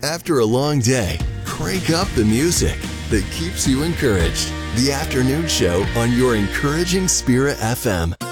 After a long day, crank up the music that keeps you encouraged. The Afternoon Show on your Encouraging Spirit FM.